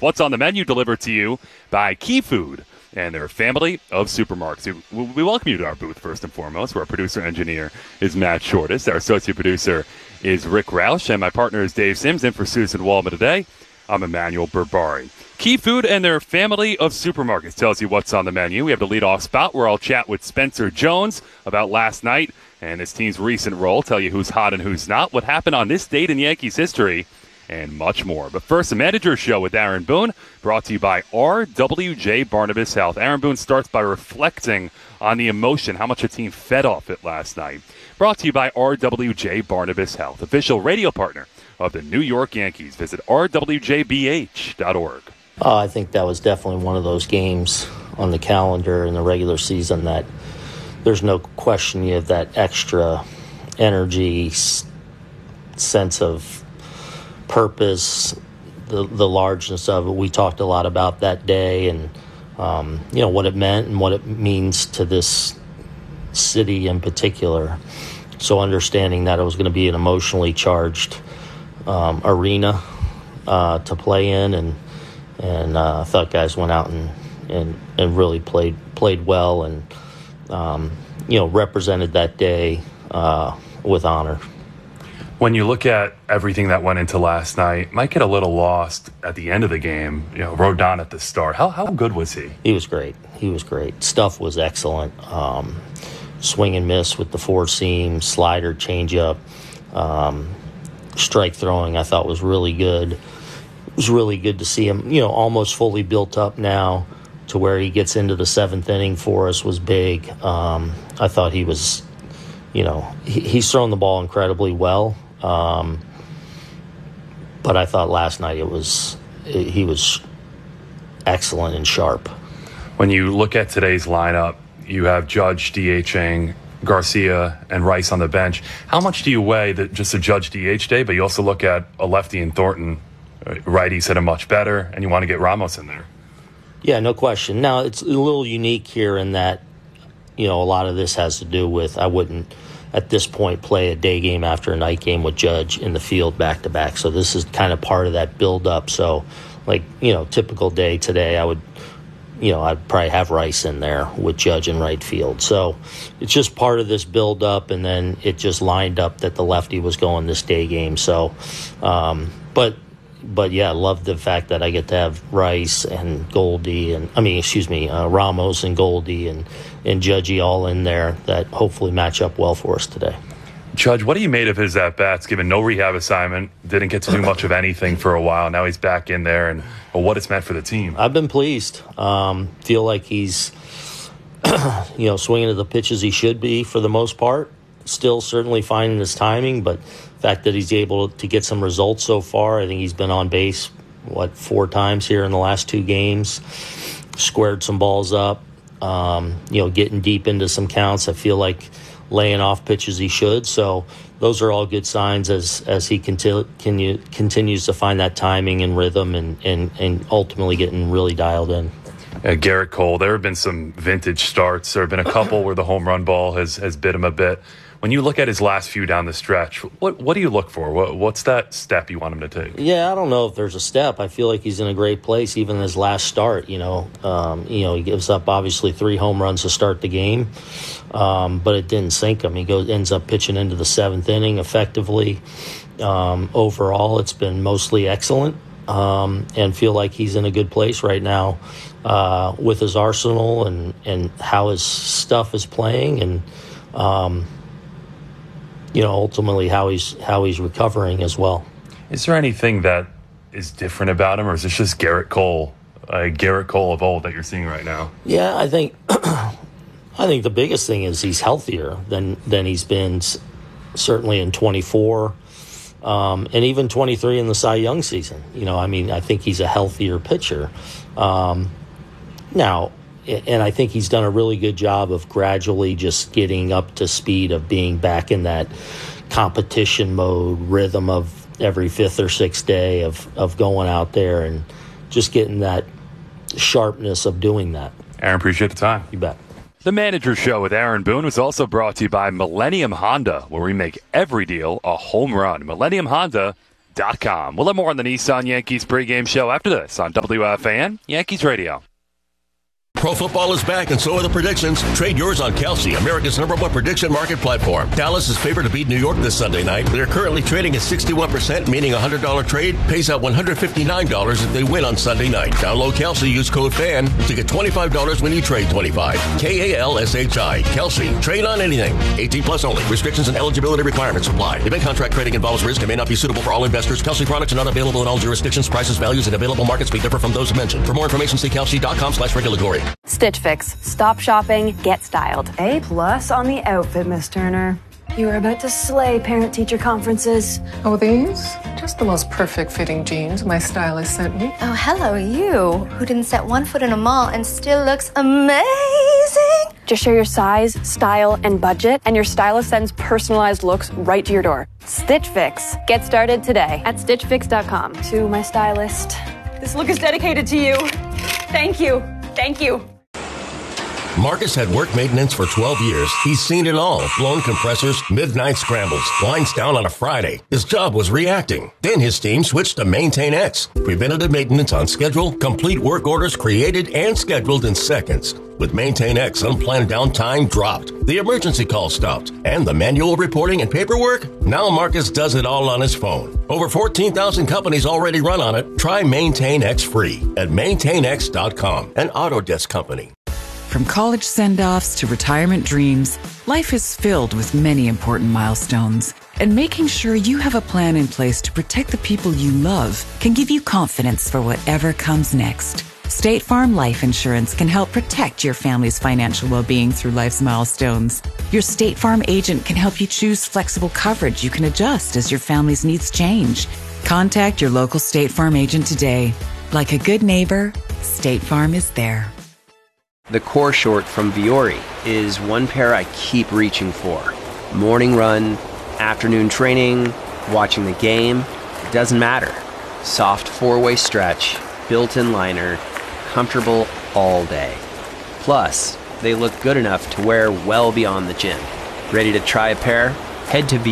What's on the menu delivered to you by Key Food and their family of supermarkets. We welcome you to our booth, first and foremost, where our producer-engineer is Matt Shortest. Our associate producer is Rick Roush, and my partner is Dave Sims. In for Susan Waldman today, I'm Emmanuel Berbari. Key Food and their family of supermarkets tells you what's on the menu. We have the leadoff spot where I'll chat with Spencer Jones about last night and his team's recent role, tell you who's hot and who's not, what happened on this date in Yankees history, and much more. But first, the Manager's Show with Aaron Boone, brought to you by RWJ Barnabas Health. Aaron Boone starts by reflecting on the emotion, how much a team fed off it last night. Brought to you by RWJ Barnabas Health, official radio partner of the New York Yankees. Visit rwjbh.org. I think that was definitely one of those games on the calendar in the regular season that there's no question you have that extra energy, sense of purpose, the largeness of it. We talked a lot about that day and what it meant and what it means to this city in particular. So understanding that it was going to be an emotionally charged arena to play in, and I thought guys went out and really played well and represented that day with honor. When you look at everything that went into last night, might get a little lost at the end of the game. Rodon at the start. How good was he? He was great. Stuff was excellent. Swing and miss with the four seam, slider, changeup, strike throwing. I thought was really good. It was really good to see him. Almost fully built up now to where he gets into the seventh inning for us was big. I thought he was. He's thrown the ball incredibly well. But I thought last night he was excellent and sharp. When you look at today's lineup, you have Judge DHing, Garcia, and Rice on the bench. How much do you weigh just a Judge DH day, but you also look at a lefty in Thornton, righties hit him much better, and you want to get Ramos in there? Yeah, no question. Now, it's a little unique here in that, a lot of this has to do with I wouldn't, at this point, play a day game after a night game with Judge in the field back-to-back. So this is kind of part of that build-up. So, typical day today, I'd probably have Rice in there with Judge in right field. So it's just part of this build-up, and then it just lined up that the lefty was going this day game. So, But yeah, I love the fact that I get to have Rice and Goldie Ramos and Goldie and Judgy all in there that hopefully match up well for us today. Judge, what do you made of his at-bats, given no rehab assignment, didn't get to do much of anything for a while, now he's back in there, and what it's meant for the team? I've been pleased. Feel like he's swinging at the pitches he should be for the most part. Still certainly finding his timing, but the fact that he's able to get some results so far, I think he's been on base, 4 times here in the last 2 games, squared some balls up, getting deep into some counts. I feel like laying off pitches he should. So those are all good signs as he continues to find that timing and rhythm and ultimately getting really dialed in. Garrett Cole, there have been some vintage starts. There have been a couple where the home run ball has bit him a bit. When you look at his last few down the stretch, what do you look for? What's that step you want him to take? Yeah, I don't know if there's a step. I feel like he's in a great place, even his last start. He gives up obviously 3 home runs to start the game, but it didn't sink him. He ends up pitching into the 7th inning effectively. Overall, it's been mostly excellent, and feel like he's in a good place right now with his arsenal and how his stuff is playing and. Ultimately how he's recovering as well. Is there anything that is different about him, or is this just Garrett Cole of old that you're seeing right now? Yeah, I think the biggest thing is he's healthier than he's been certainly in 24 and even 23 in the Cy Young season. I think he's a healthier pitcher. Now, and I think he's done a really good job of gradually just getting up to speed of being back in that competition mode, rhythm of every 5th or 6th day of going out there and just getting that sharpness of doing that. Aaron, appreciate the time. You bet. The Manager Show with Aaron Boone was also brought to you by Millennium Honda, where we make every deal a home run. Millennium Honda, Nissan.com. We'll have more on the Nissan Yankees pregame show after this on WFAN Yankees Radio. Pro football is back, and so are the predictions. Trade yours on Kalshi, America's #1 prediction market platform. Dallas is favored to beat New York this Sunday night. They're currently trading at 61%, meaning a $100 trade pays out $159 if they win on Sunday night. Download Kalshi, use code FAN to get $25 when you trade 25. KALSHI. Kalshi. Trade on anything. 18 plus only. Restrictions and eligibility requirements apply. Event contract trading involves risk and may not be suitable for all investors. Kalshi products are not available in all jurisdictions. Prices, values, and available markets may differ from those mentioned. For more information, see kalshi.com/regulatory. Stitch Fix. Stop shopping, get styled. A+ on the outfit, Miss Turner. You are about to slay parent-teacher conferences. Oh, these? Just the most perfect fitting jeans my stylist sent me. Oh, hello, you, who didn't set one foot in a mall and still looks amazing. Just share your size, style, and budget, and your stylist sends personalized looks right to your door. Stitch Fix. Get started today at StitchFix.com. To my stylist, this look is dedicated to you. Thank you. Thank you. Marcus had work maintenance for 12 years. He's seen it all. Blown compressors, midnight scrambles, lines down on a Friday. His job was reacting. Then his team switched to Maintain X. Preventative maintenance on schedule, complete work orders created and scheduled in seconds. With Maintain X, unplanned downtime dropped. The emergency call stopped. And the manual reporting and paperwork? Now Marcus does it all on his phone. Over 14,000 companies already run on it. Try Maintain X free at maintainx.com, an Autodesk company. From college send-offs to retirement dreams, life is filled with many important milestones. And making sure you have a plan in place to protect the people you love can give you confidence for whatever comes next. State Farm Life Insurance can help protect your family's financial well-being through life's milestones. Your State Farm agent can help you choose flexible coverage you can adjust as your family's needs change. Contact your local State Farm agent today. Like a good neighbor, State Farm is there. The core short from Vuori is one pair I keep reaching for. Morning run, afternoon training, watching the game, it doesn't matter. Soft four-way stretch, built-in liner, comfortable all day. Plus, they look good enough to wear well beyond the gym. Ready to try a pair? Head to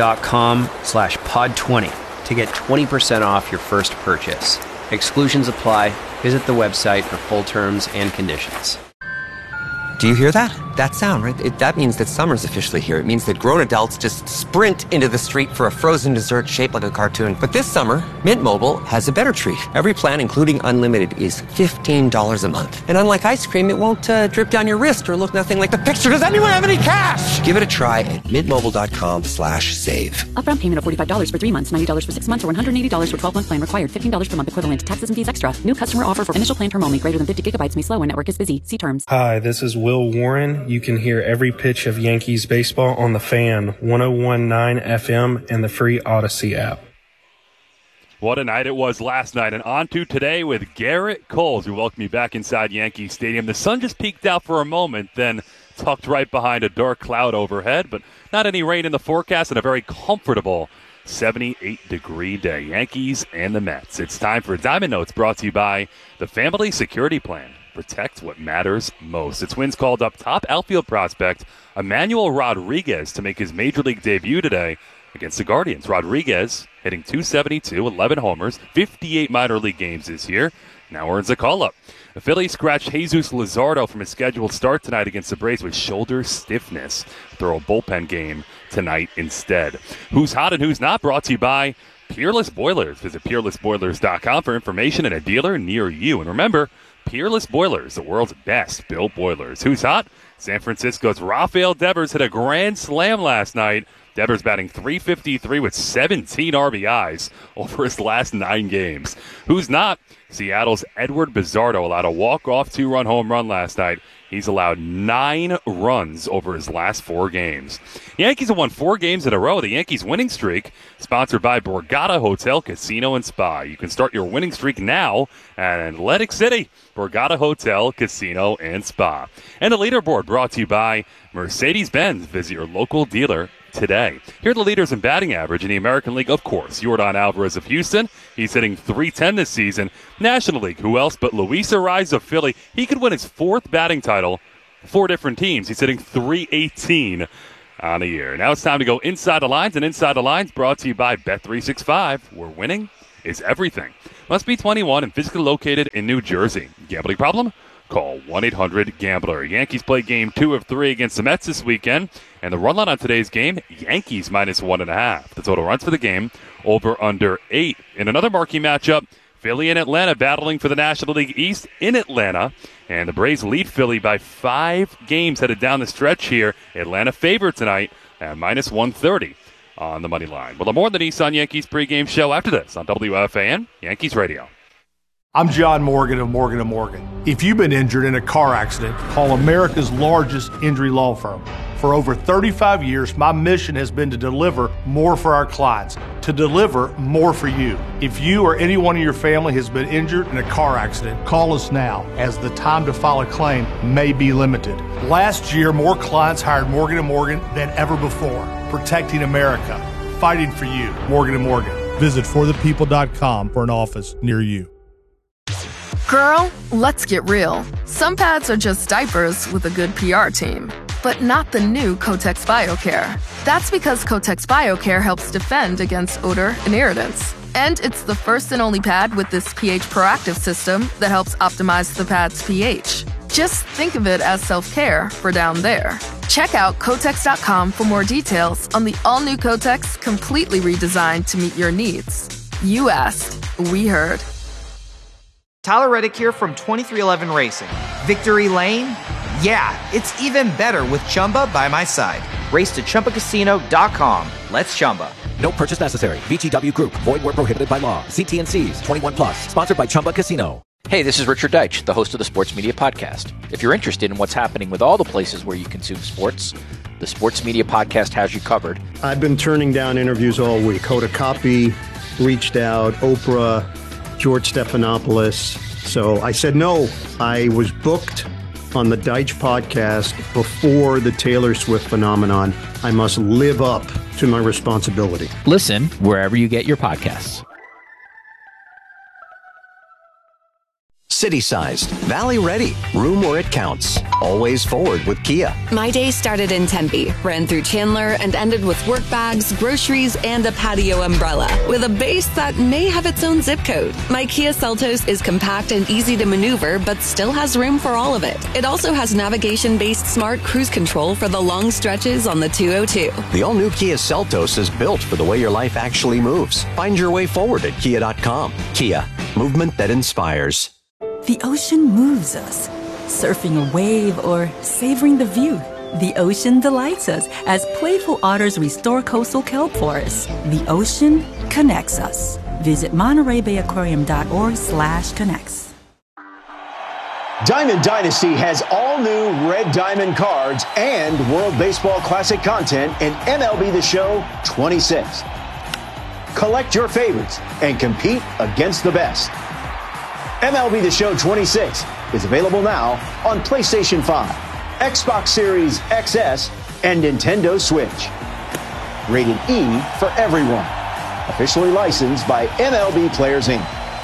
vuori.com/pod20 to get 20% off your first purchase. Exclusions apply. Visit the website for full terms and conditions. Do you hear that? That sound, right? That means that summer's officially here. It means that grown adults just sprint into the street for a frozen dessert shaped like a cartoon. But this summer, Mint Mobile has a better treat. Every plan, including unlimited, is $15 a month. And unlike ice cream, it won't drip down your wrist or look nothing like the picture. Does anyone have any cash? Give it a try at mintmobile.com/save. Upfront payment of $45 for 3 months, $90 for 6 months, or $180 for 12-month plan required. $15 per month equivalent. Taxes and fees extra. New customer offer for initial plan term only. Greater than 50 gigabytes may slow when network is busy. See terms. Hi, this is Will Warren. You can hear every pitch of Yankees baseball on the Fan, 101.9 FM, and the free Odyssey app. What a night it was last night, and on to today with Garrett Coles, who welcomed me back inside Yankee Stadium. The sun just peeked out for a moment, then tucked right behind a dark cloud overhead, but not any rain in the forecast, and a very comfortable 78-degree day. Yankees and the Mets. It's time for Diamond Notes, brought to you by the Family Security Plan. Protect what matters most. The Twins called up top outfield prospect Emmanuel Rodriguez to make his major league debut today against the Guardians. Rodriguez hitting .272, 11 homers, 58 minor league games this year. Now earns a call-up. The Phillies scratched Jesus Luzardo from his scheduled start tonight against the Braves with shoulder stiffness. Throw a bullpen game tonight instead. Who's hot and who's not, brought to you by Peerless Boilers. Visit peerlessboilers.com for information and a dealer near you. And remember, Peerless Boilers, the world's best built boilers. Who's hot? San Francisco's Rafael Devers hit a grand slam last night. Devers batting .353 with 17 RBIs over his last 9 games. Who's not? Seattle's Edward Bizardo allowed a walk-off 2-run home run last night. He's allowed 9 runs over his last 4 games. Yankees have won 4 games in a row. The Yankees winning streak, sponsored by Borgata Hotel, Casino, and Spa. You can start your winning streak now at Atlantic City, Borgata Hotel, Casino, and Spa. And the leaderboard brought to you by Mercedes-Benz. Visit your local dealer today. Here are the leaders in batting average in the American League. Of course, Yordan Alvarez of Houston. He's hitting .310 this season. National League, who else but Luis Arraez of Philly? He could win his 4th batting title. 4 different teams. He's hitting .318. on the year. Now it's time to go Inside the Lines, and Inside the Lines brought to you by Bet365, where winning is everything. Must be 21 and physically located in New Jersey. Gambling problem? Call 1-800-GAMBLER. Yankees play game 2 of 3 against the Mets this weekend. And the run line on today's game, Yankees minus 1.5. The total runs for the game, over under 8. In another marquee matchup, Philly and Atlanta battling for the National League East in Atlanta. And the Braves lead Philly by 5 games headed down the stretch here. Atlanta favored tonight at minus 130 on the money line. Well, the More Than Nissan Yankees pregame show after this on WFAN Yankees Radio. I'm John Morgan of Morgan & Morgan. If you've been injured in a car accident, call America's largest injury law firm. For over 35 years, my mission has been to deliver more for our clients, to deliver more for you. If you or anyone in your family has been injured in a car accident, call us now, as the time to file a claim may be limited. Last year, more clients hired Morgan & Morgan than ever before, protecting America, fighting for you. Morgan & Morgan. Visit forthepeople.com for an office near you. Girl, let's get real. Some pads are just diapers with a good PR team, but not the new Kotex BioCare. That's because Kotex BioCare helps defend against odor and irritants. And it's the first and only pad with this pH proactive system that helps optimize the pad's pH. Just think of it as self-care for down there. Check out Kotex.com for more details on the all-new Kotex, completely redesigned to meet your needs. You asked, we heard. Tyler Reddick here from 2311 Racing. Victory Lane? Yeah, it's even better with Chumba by my side. Race to ChumbaCasino.com. Let's Chumba. No purchase necessary. VGW Group. Void where prohibited by law. See T&Cs. 21 plus. Sponsored by Chumba Casino. Hey, this is Richard Deitch, the host of the Sports Media Podcast. If you're interested in what's happening with all the places where you consume sports, the Sports Media Podcast has you covered. I've been turning down interviews all week. Hoda Kotb reached out, Oprah, George Stephanopoulos. So I said no. I was booked on the Deitch podcast before the Taylor Swift phenomenon. I must live up to my responsibility. Listen wherever you get your podcasts. City-sized, Valley-ready, room where it counts. Always forward with Kia. My day started in Tempe, ran through Chandler, and ended with work bags, groceries, and a patio umbrella, with a base that may have its own zip code. My Kia Seltos is compact and easy to maneuver, but still has room for all of it. It also has navigation-based smart cruise control for the long stretches on the 202. The all-new Kia Seltos is built for the way your life actually moves. Find your way forward at Kia.com. Kia, movement that inspires. The ocean moves us, surfing a wave or savoring the view. The ocean delights us as playful otters restore coastal kelp forests. The ocean connects us. Visit MontereyBayAquarium.org/connects. Diamond Dynasty has all new Red Diamond cards and World Baseball Classic content in MLB The Show 26. Collect your favorites and compete against the best. MLB The Show 26 is available now on PlayStation 5, Xbox Series XS, and Nintendo Switch. Rated E for everyone. Officially licensed by MLB Players Inc.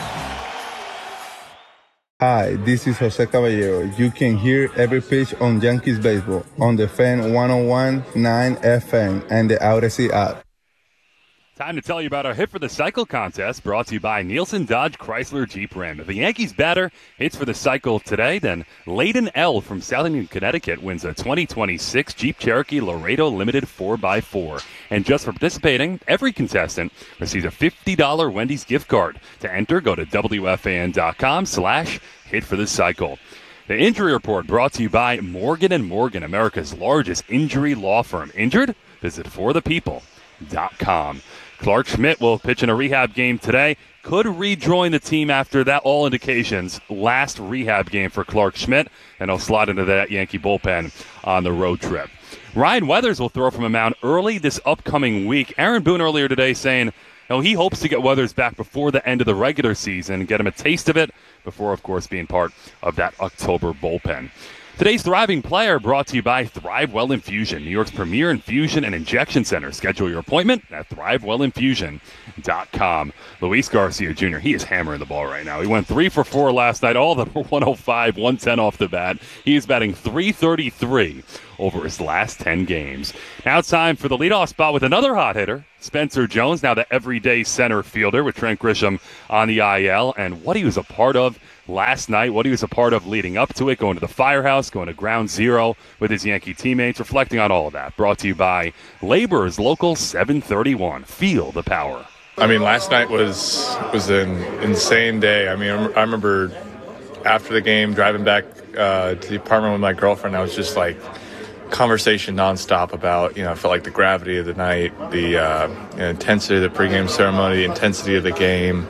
Hi, this is Jose Caballero. You can hear every pitch on Yankees baseball on the Fan 101.9 FM and the Odyssey app. Time to tell you about our Hit for the Cycle contest brought to you by Nielsen Dodge Chrysler Jeep Ram. If the Yankees batter hits for the cycle today, then Layden L. from Southampton, Connecticut wins a 2026 Jeep Cherokee Laredo Limited 4x4. And just for participating, every contestant receives a $50 Wendy's gift card. To enter, go to WFAN.com/Hit for the Cycle. The injury report brought to you by Morgan & Morgan, America's largest injury law firm. Injured? Visit forthepeople.com. Clark Schmidt will pitch in a rehab game today. Could rejoin the team after that, all indications, last rehab game for Clark Schmidt, and he'll slide into that Yankee bullpen on the road trip. Ryan Weathers will throw from a mound early this upcoming week. Aaron Boone earlier today saying he hopes to get Weathers back before the end of the regular season, get him a taste of it before, of course, being part of that October bullpen. Today's Thriving Player brought to you by ThriveWell Infusion, New York's premier infusion and injection center. Schedule your appointment at ThriveWellInfusion.com. Luis Garcia Jr., he is hammering the ball right now. He went 3 for 4 last night, all of them were 105, 110 off the bat. He is batting .333 over his last 10 games. Now it's time for the leadoff spot with another hot hitter, Spencer Jones, now the everyday center fielder with Trent Grisham on the IL, and what he was a part of last night, what he was a part of leading up to it, going to the firehouse, going to ground zero with his Yankee teammates, reflecting on all of that. Brought to you by Labor's Local 731. Feel the power. I mean, last night was an insane day. I mean, I remember after the game driving back to the apartment with my girlfriend, I was just like, conversation nonstop about, I felt like the gravity of the night, the intensity of the pregame ceremony, the intensity of the game,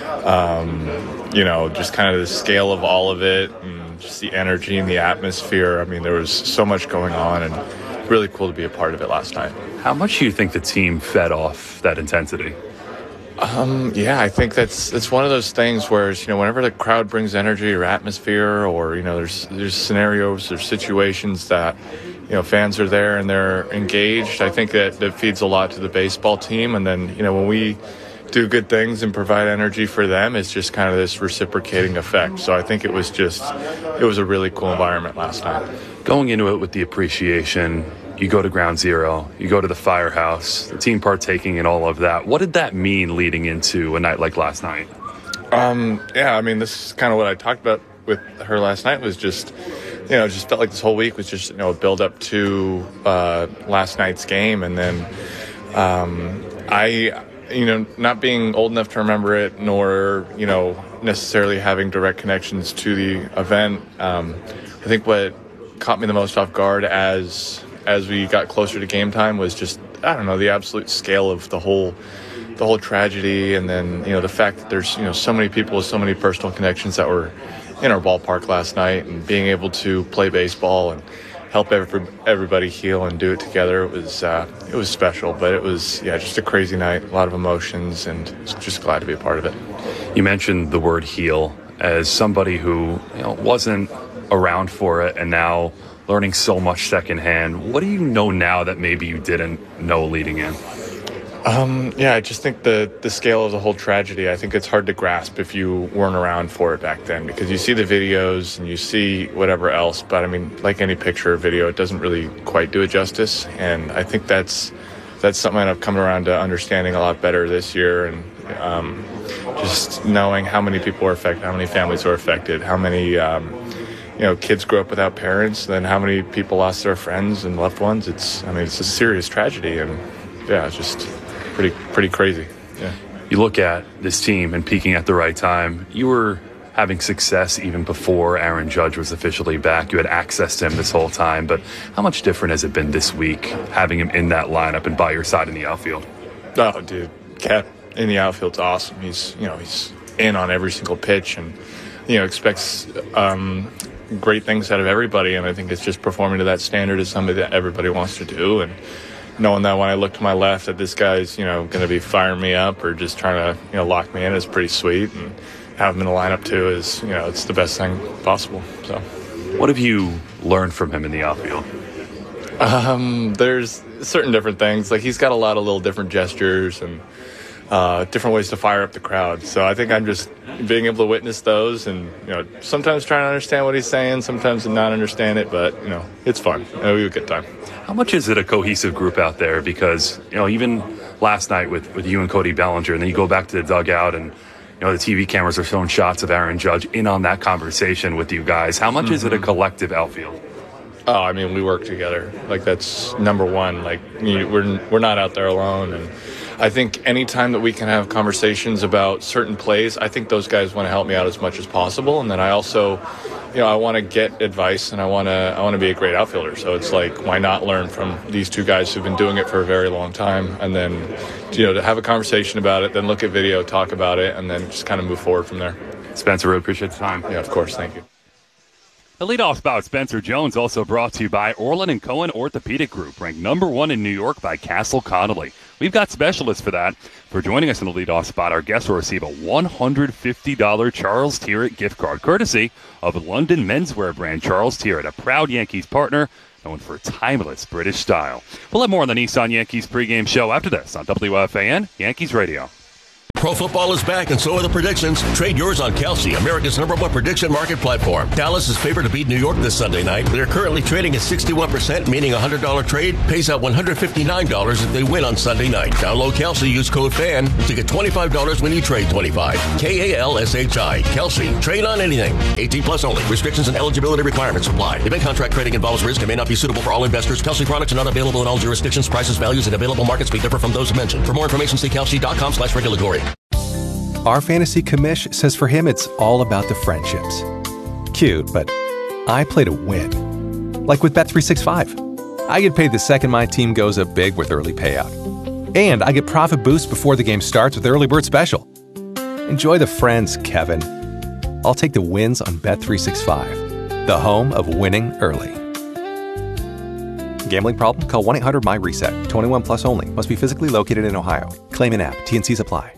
just kind of the scale of all of it, and just the energy and the atmosphere. I mean, there was so much going on, and really cool to be a part of it last night. How much do you think the team fed off that intensity? I think that's one of those things where, whenever the crowd brings energy or atmosphere, or, there's scenarios or situations that, fans are there and they're engaged, I think that feeds a lot to the baseball team. And then, when we do good things and provide energy for them, it's just kind of this reciprocating effect. So I think it was a really cool environment last night. Going into it with the appreciation, you go to ground zero, you go to the firehouse, the team partaking in all of that. What did that mean leading into a night like last night? This is kind of what I talked about with her last night, was just, just felt like this whole week was just, a build up to last night's game. And then not being old enough to remember it, nor, necessarily having direct connections to the event, I think what caught me the most off guard as we got closer to game time was just, the absolute scale of the whole tragedy. And then, the fact that there's, so many people with so many personal connections that were in our ballpark last night, and being able to play baseball and help everybody heal and do it together. It was special, but it was, just a crazy night, a lot of emotions, and just glad to be a part of it. You mentioned the word heal. As somebody who wasn't around for it and now learning so much secondhand, what do you know now that maybe you didn't know leading in? I just think the scale of the whole tragedy, I think it's hard to grasp if you weren't around for it back then, because you see the videos and you see whatever else, but I mean, like any picture or video, it doesn't really quite do it justice. And I think that's something I've come around to understanding a lot better this year. And just knowing how many people are affected, how many families are affected, how many kids grew up without parents, then how many people lost their friends and loved ones. It's a serious tragedy, and it's just pretty crazy. Yeah. You look at this team and peaking at the right time. You were having success even before Aaron Judge was officially back. You had access to him this whole time, but how much different has it been this week having him in that lineup and by your side in the outfield? Oh, dude, Cat in the outfield's awesome. He's in on every single pitch, and expects great things out of everybody, and I think it's just performing to that standard is something that everybody wants to do. And knowing that when I look to my left that this guy's going to be firing me up or just trying to lock me in is pretty sweet, and have him in the lineup too is it's the best thing possible. So what have you learned from him in the outfield? There's certain different things, like he's got a lot of little different gestures and different ways to fire up the crowd. So I think I'm just being able to witness those, and sometimes trying to understand what he's saying, sometimes not understand it, but it's fun. We have a good time. How much is it a cohesive group out there? Because even last night with you and Cody Bellinger, and then you go back to the dugout, and the TV cameras are showing shots of Aaron Judge in on that conversation with you guys. How much is it a collective outfield? Oh, I mean, we work together. Like, that's number one. Like, we're not out there alone. And I think any time that we can have conversations about certain plays, I think those guys want to help me out as much as possible. And then I also, I want to get advice, and I want to be a great outfielder. So it's like, why not learn from these two guys who've been doing it for a very long time, and then, to have a conversation about it, then look at video, talk about it, and then just kind of move forward from there. Spencer, really appreciate the time. Yeah, of course. Thank you. The leadoff spot, Spencer Jones, also brought to you by Orlin & Cohen Orthopedic Group, ranked number 1 in New York by Castle Connolly. We've got specialists for that. For joining us in the leadoff spot, our guests will receive a $150 Charles Tyrrell gift card, courtesy of London menswear brand Charles Tyrrell, a proud Yankees partner known for timeless British style. We'll have more on the Nissan Yankees pregame show after this on WFAN Yankees Radio. Pro football is back, and so are the predictions. Trade yours on Kelsey, America's number 1 prediction market platform. Dallas is favored to beat New York this Sunday night. They're currently trading at 61%, meaning a $100 trade pays out $159 if they win on Sunday night. Download Kelsey, use code FAN to get $25 when you trade $25. KALSHI. Kelsey. Trade on anything. 18 plus only. Restrictions and eligibility requirements apply. Event contract trading involves risk and may not be suitable for all investors. Kelsey products are not available in all jurisdictions. Prices, values, and available markets may differ from those mentioned. For more information, see kelsey.com/regulatory. Our fantasy commish says for him it's all about the friendships. Cute, but I play to win. Like with Bet365. I get paid the second my team goes up big with early payout. And I get profit boost before the game starts with Early Bird Special. Enjoy the friends, Kevin. I'll take the wins on Bet365, the home of winning early. Gambling problem? Call 1-800-MY-RESET. 21 plus only. Must be physically located in Ohio. Claim in app. T&Cs apply.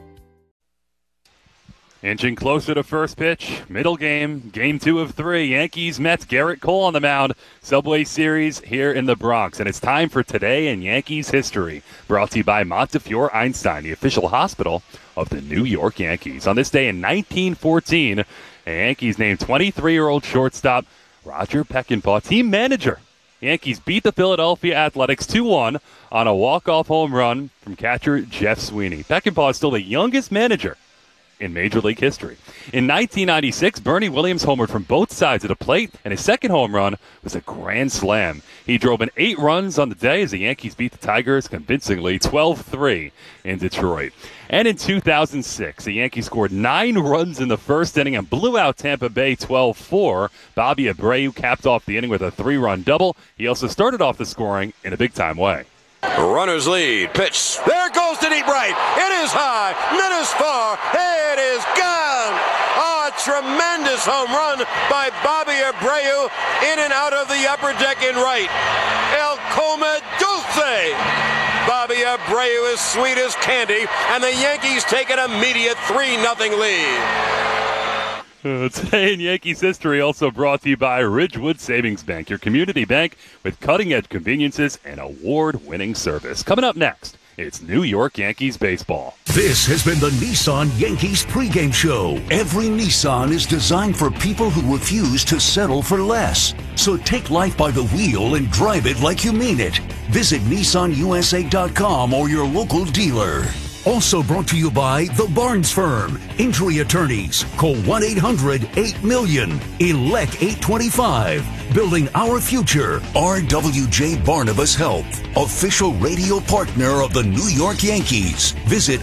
Inching closer to first pitch, middle game, game 2 of 3. Yankees, Mets, Garrett Cole on the mound. Subway Series here in the Bronx. And it's time for Today in Yankees History. Brought to you by Montefiore Einstein, the official hospital of the New York Yankees. On this day in 1914, the Yankees named 23-year-old shortstop Roger Peckinpah team manager. The Yankees beat the Philadelphia Athletics 2-1 on a walk-off home run from catcher Jeff Sweeney. Peckinpah is still the youngest manager in Major League history. In 1996, Bernie Williams homered from both sides of the plate, and his second home run was a grand slam. He drove in 8 runs on the day as the Yankees beat the Tigers convincingly 12-3 in Detroit. And in 2006, the Yankees scored 9 runs in the first inning and blew out Tampa Bay 12-4. Bobby Abreu capped off the inning with a 3-run double. He also started off the scoring in a big-time way. Runners lead. Pitch. There goes to deep right. It is high. It is far. It is gone. Oh, a tremendous home run by Bobby Abreu in and out of the upper deck in right. El Come Dulce. Bobby Abreu is sweet as candy, and the Yankees take an immediate 3-0 lead. Today in Yankees history also brought to you by Ridgewood Savings Bank, your community bank with cutting-edge conveniences and award-winning service. Coming up next, it's New York Yankees baseball. This has been the Nissan Yankees pregame show. Every Nissan is designed for people who refuse to settle for less. So take life by the wheel and drive it like you mean it. Visit NissanUSA.com or your local dealer. Also brought to you by The Barnes Firm. Injury attorneys. Call 1-800-8-MILLION. Elect 825. Building our future. RWJ Barnabas Health. Official radio partner of the New York Yankees. Visit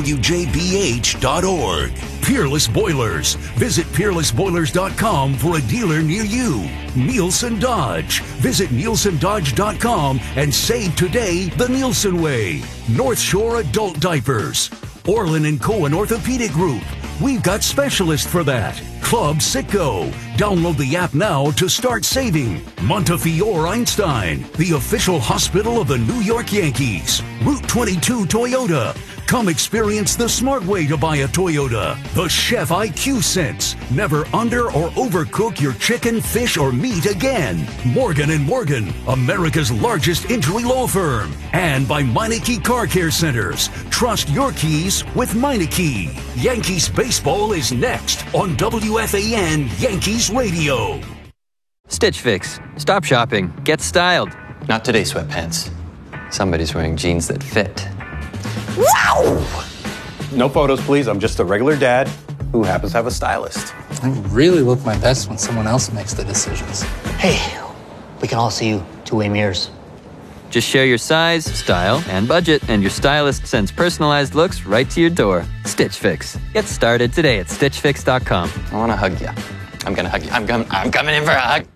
rwjbh.org. Peerless Boilers. Visit peerlessboilers.com for a dealer near you. Nielsen Dodge. Visit nielsendodge.com and save today the Nielsen way. North Shore Adult Diapers. Orlin & Cohen Orthopedic Group. We've got specialists for that. Club Sitco. Download the app now to start saving. Montefiore Einstein, the official hospital of the New York Yankees. Route 22 Toyota. Come experience the smart way to buy a Toyota. The Chef IQ Sense. Never under or overcook your chicken, fish, or meat again. Morgan & Morgan, America's largest injury law firm. And by Meineke Car Care Centers. Trust your keys with Meineke. Yankees baseball is next on WFAN Yankees Radio. Stitch Fix. Stop shopping. Get styled. Not today, sweatpants. Somebody's wearing jeans that fit. Wow! No photos, please. I'm just a regular dad who happens to have a stylist. I really look my best when someone else makes the decisions. Hey, we can all see you two-way mirrors. Just share your size, style, and budget, and your stylist sends personalized looks right to your door. Stitch Fix. Get started today at StitchFix.com. I want to hug you. I'm going to hug you. I'm coming in for a hug.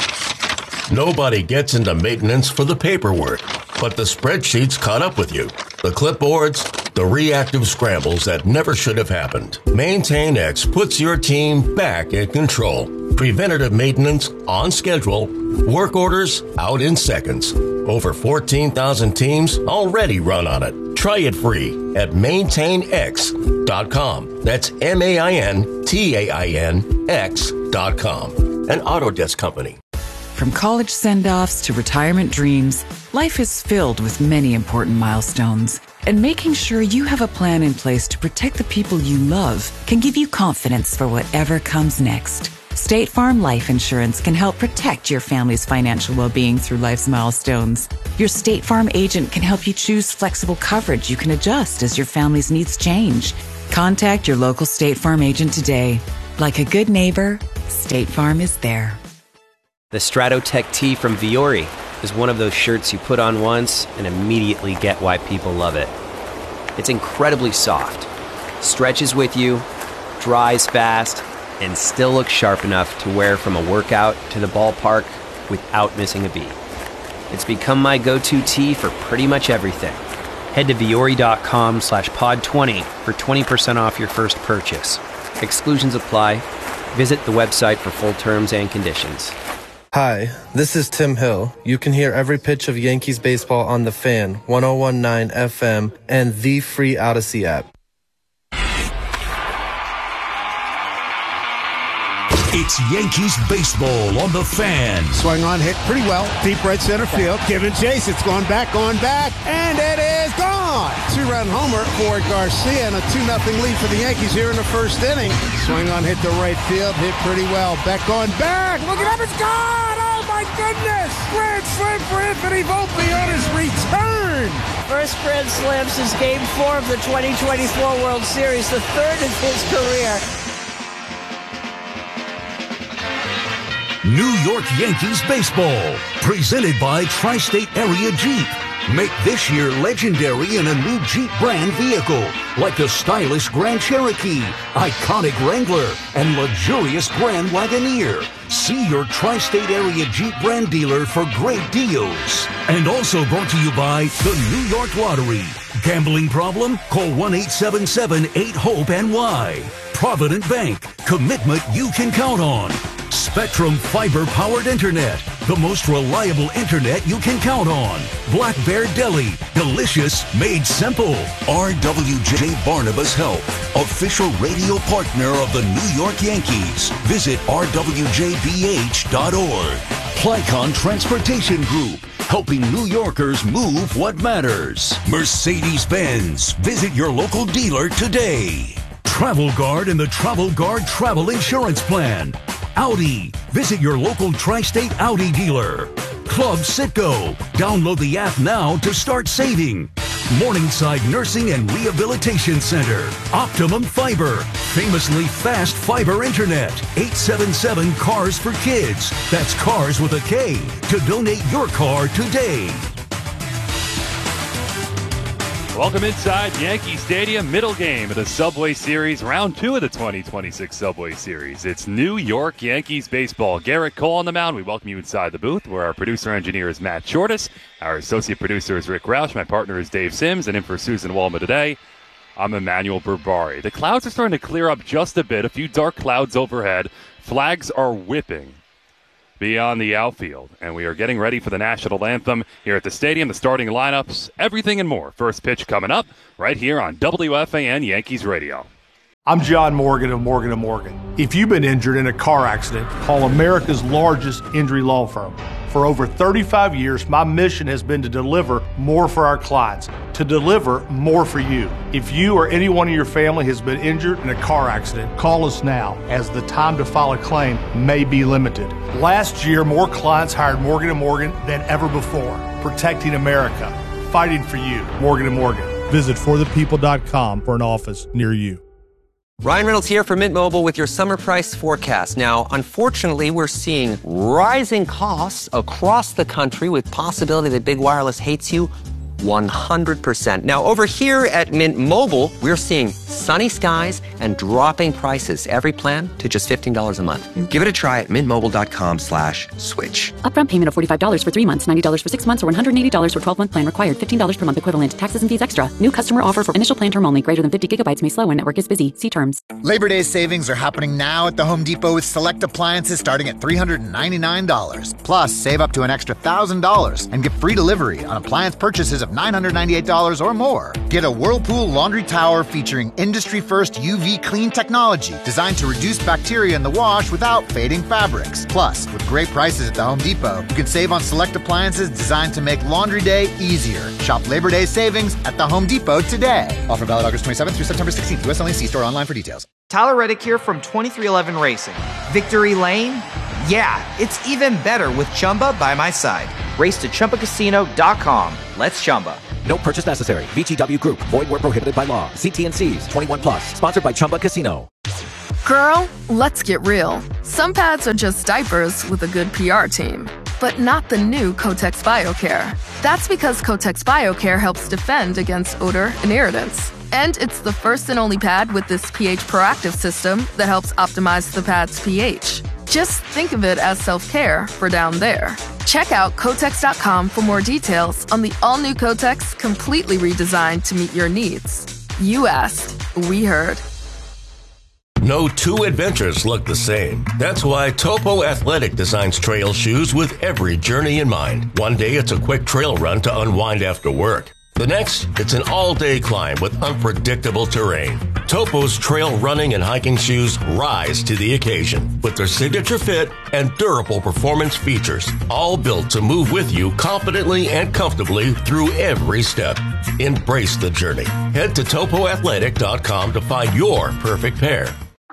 Nobody gets into maintenance for the paperwork, but the spreadsheets caught up with you. The clipboards, the reactive scrambles that never should have happened. Maintain X puts your team back in control. Preventative maintenance on schedule. Work orders out in seconds. Over 14,000 teams already run on it. Try it free at maintainx.com. That's MAINTAINX.com. An Autodesk company. From college send-offs to retirement dreams, life is filled with many important milestones. And making sure you have a plan in place to protect the people you love can give you confidence for whatever comes next. State Farm Life Insurance can help protect your family's financial well-being through life's milestones. Your State Farm agent can help you choose flexible coverage you can adjust as your family's needs change. Contact your local State Farm agent today. Like a good neighbor, State Farm is there. The Stratotech tee from Viore is one of those shirts you put on once and immediately get why people love it. It's incredibly soft, stretches with you, dries fast, and still looks sharp enough to wear from a workout to the ballpark without missing a beat. It's become my go-to tee for pretty much everything. Head to viore.com/pod20 for 20% off your first purchase. Exclusions apply. Visit the website for full terms and conditions. Hi, this is Tim Hill. You can hear every pitch of Yankees baseball on The Fan, 101.9 FM, and the free Odyssey app. It's Yankees baseball on The Fan. Swung on, hit pretty well. Deep right center field. Give and chase. It's going back, and it is gone. Two-run homer for Garcia and a 2-0 lead for the Yankees here in the first inning. Swung on, hit to right field. Hit pretty well. Beck going back. Look it up. It's gone. Oh, my goodness. Grand slam for Anthony Volpe on his return. First grand slam since Game 4 of the 2024 World Series, the third of his career. New York Yankees baseball, presented by Tri-State Area Jeep. Make this year legendary in a new Jeep brand vehicle, like the stylish Grand Cherokee, iconic Wrangler, and luxurious Grand Wagoneer. See your Tri-State Area Jeep brand dealer for great deals. And also brought to you by the New York Lottery. Gambling problem? Call 1-877-8-HOPE-NY. Provident Bank, commitment you can count on. Spectrum fiber-powered internet, the most reliable internet you can count on. Black Bear Deli, delicious made simple. RWJ Barnabas Health, official radio partner of the New York Yankees. Visit rwjbh.org. Plycon Transportation Group, helping New Yorkers move what matters. Mercedes-Benz, visit your local dealer today. Travel Guard and the Travel Guard Travel Insurance Plan. Audi. Visit your local Tri-State Audi dealer. Club Citgo. Download the app now to start saving. Morningside Nursing and Rehabilitation Center. Optimum Fiber. Famously fast fiber internet. 877 CARS for Kids. That's cars with a K. To donate your car today. Welcome inside Yankee Stadium, middle game of the Subway Series, round 2 of the 2026 Subway Series. It's New York Yankees baseball. Garrett Cole on the mound. We welcome you inside the booth, where our producer-engineer is Matt Shortis. Our associate producer is Rick Roush. My partner is Dave Sims, and in for Susan Walma today, I'm Emmanuel Berbari. The clouds are starting to clear up just a bit. A few dark clouds overhead. Flags are whipping beyond the outfield, and we are getting ready for the national anthem here at the stadium, the starting lineups, everything and more. First pitch coming up right here on WFAN Yankees Radio. I'm John Morgan of Morgan & Morgan. If you've been injured in a car accident, call America's largest injury law firm. For over 35 years, my mission has been to deliver more for our clients, to deliver more for you. If you or anyone in your family has been injured in a car accident, call us now, as the time to file a claim may be limited. Last year, more clients hired Morgan & Morgan than ever before, protecting America, fighting for you. Morgan & Morgan. Visit forthepeople.com for an office near you. Ryan Reynolds here for Mint Mobile with your summer price forecast. Now, unfortunately, we're seeing rising costs across the country with possibility that big wireless hates you 100%. Now, over here at Mint Mobile, we're seeing sunny skies and dropping prices. Every plan to just $15 a month. Give it a try at mintmobile.com/switch. Upfront payment of $45 for 3 months, $90 for 6 months, or $180 for 12-month plan required. $15 per month equivalent. Taxes and fees extra. New customer offer for initial plan term only. Greater than 50 gigabytes may slow when network is busy. See terms. Labor Day savings are happening now at the Home Depot with select appliances starting at $399. Plus, save up to an extra $1,000 and get free delivery on appliance purchases of $998 or more. Get a Whirlpool laundry tower featuring industry-first UV clean technology designed to reduce bacteria in the wash without fading fabrics. Plus, with great prices at the Home Depot, you can save on select appliances designed to make laundry day easier. Shop Labor Day savings at the Home Depot today. Offer valid August 27th through September 16th. U.S. only. See store online for details. Tyler Reddick here from 2311 Racing. Victory Lane? Yeah, it's even better with Chumba by my side. Race to ChumbaCasino.com. Let's Chumba. No purchase necessary. VGW Group. Void where prohibited by law. See T&Cs. 21 plus. Sponsored by Chumba Casino. Girl, let's get real. Some pads are just diapers with a good PR team. But not the new Kotex BioCare. That's because Kotex BioCare helps defend against odor and irritants. And it's the first and only pad with this pH proactive system that helps optimize the pad's pH. Just think of it as self-care for down there. Check out Kotex.com for more details on the all-new Kotex, completely redesigned to meet your needs. You asked, we heard. No two adventures look the same. That's why Topo Athletic designs trail shoes with every journey in mind. One day it's a quick trail run to unwind after work. The next, it's an all-day climb with unpredictable terrain. Topo's trail running and hiking shoes rise to the occasion with their signature fit and durable performance features, all built to move with you confidently and comfortably through every step. Embrace the journey. Head to topoathletic.com to find your perfect pair.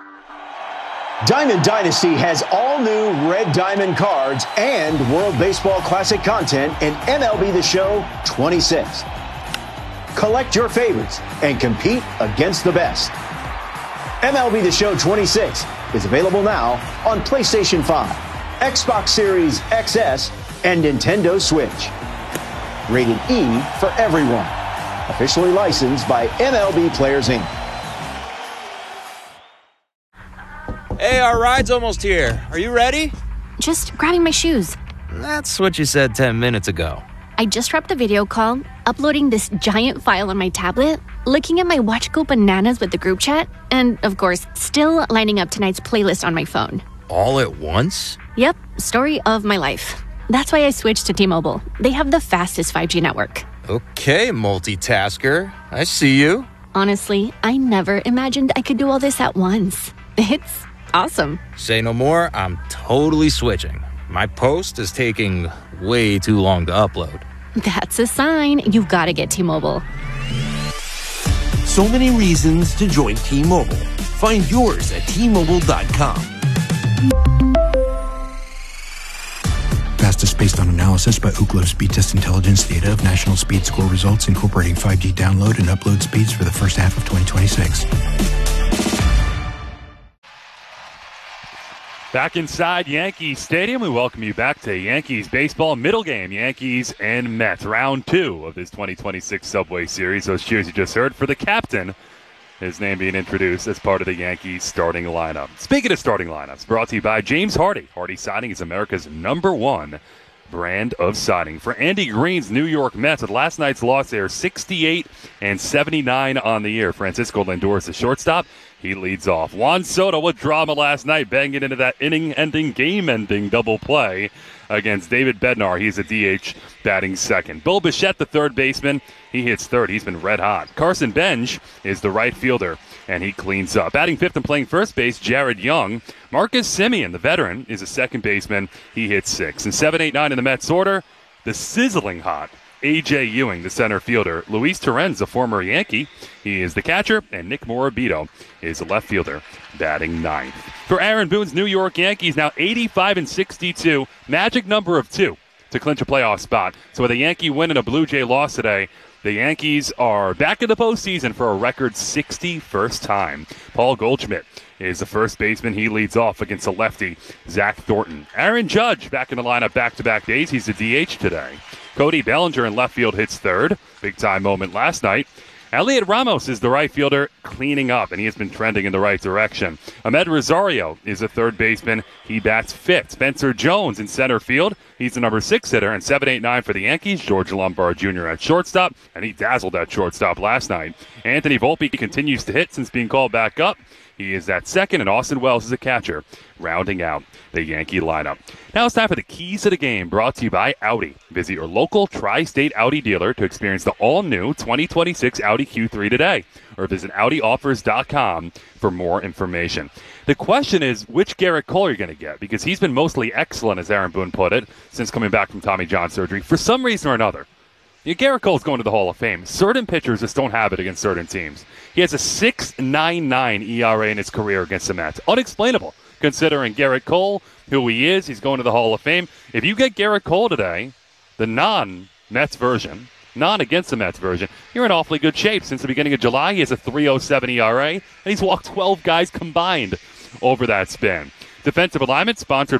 Diamond Dynasty has all new Red Diamond cards and World Baseball Classic content in MLB The Show 26. Collect your favorites and compete against the best. MLB The Show 26 is available now on PlayStation 5, Xbox Series XS, and Nintendo Switch. Rated E for everyone. Officially licensed by MLB Players Inc. Hey, our ride's almost here. Are you ready? Just grabbing my shoes. That's what you said 10 minutes ago. I just wrapped a video call, uploading this giant file on my tablet, looking at my watch go bananas with the group chat, and, of course, still lining up tonight's playlist on my phone. All at once? Yep, story of my life. That's why I switched to T-Mobile. They have the fastest 5G network. Okay, multitasker. I see you. Honestly, I never imagined I could do all this at once. It's awesome. Say no more, I'm totally switching. My post is taking way too long to upload. That's a sign. You've got to get T-Mobile. So many reasons to join T-Mobile. Find yours at T-Mobile.com. Fastest based on analysis by Ookla Speed Test Intelligence data of national speed score results incorporating 5G download and upload speeds for the first half of 2026. Back inside Yankee Stadium, we welcome you back to Yankees baseball middle game. Yankees and Mets, round 2 of this 2026 Subway Series. Those cheers you just heard for the captain, his name being introduced as part of the Yankees starting lineup. Speaking of starting lineups, brought to you by James Hardy. Hardy Siding is America's #1 brand of siding. For Andy Green's New York Mets, with last night's loss, they are 68-79 on the year. Francisco Lindor is the shortstop. He leads off. Juan Soto with drama last night, banging into that inning-ending, game-ending double play against David Bednar. He's a DH batting second. Bill Bichette, the third baseman, he hits third. He's been red hot. Carson Bench is the right fielder, and he cleans up. Batting fifth and playing first base, Jared Young. Marcus Semien, the veteran, is a second baseman. He hits sixth. And 7, 8, 9 in the Mets order, the sizzling hot A.J. Ewing, the center fielder. Luis Torrens, a former Yankee, he is the catcher, and Nick Morabito is a left fielder, batting ninth. For Aaron Boone's New York Yankees, now 85-62, magic number of 2 to clinch a playoff spot. So with a Yankee win and a Blue Jay loss today, the Yankees are back in the postseason for a record 61st time. Paul Goldschmidt is the first baseman. He leads off against a lefty, Zach Thornton. Aaron Judge back in the lineup back-to-back days. He's the DH today. Cody Bellinger in left field hits third. Big-time moment last night. Elliot Ramos is the right fielder cleaning up, and he has been trending in the right direction. Ahmed Rosario is a third baseman. He bats fifth. Spencer Jones in center field. He's the number 6 hitter, and 7-8-9 for the Yankees. George Lombard Jr. at shortstop, and he dazzled at shortstop last night. Anthony Volpe continues to hit since being called back up. He is at second, and Austin Wells is a catcher, rounding out the Yankee lineup. Now it's time for the keys to the game, brought to you by Audi. Visit your local tri-state Audi dealer to experience the all-new 2026 Audi Q3 today, or visit AudiOffers.com for more information. The question is, which Garrett Cole are you going to get? Because he's been mostly excellent, as Aaron Boone put it, since coming back from Tommy John surgery. For some reason or another, Garrett Cole's going to the Hall of Fame. Certain pitchers just don't have it against certain teams. He has a 6.99 ERA in his career against the Mets. Unexplainable, considering Garrett Cole, who he is. He's going to the Hall of Fame. If you get Garrett Cole today, the non-Mets version, non-against the Mets version, you're in awfully good shape. Since the beginning of July, he has a 3.07 ERA, and he's walked 12 guys combined over that span. Defensive alignment sponsored